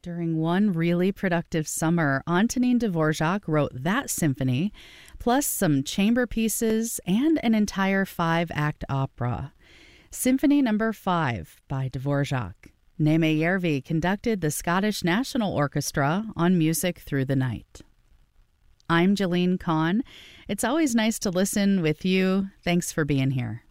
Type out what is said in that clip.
During one really productive summer, Antonin Dvorak wrote that symphony, plus some chamber pieces and an entire 5-act opera. Symphony No. 5 by Dvorak. Neme Järvi conducted the Scottish National Orchestra on Music Through the Night. I'm Jalene Kahn. It's always nice to listen with you. Thanks for being here.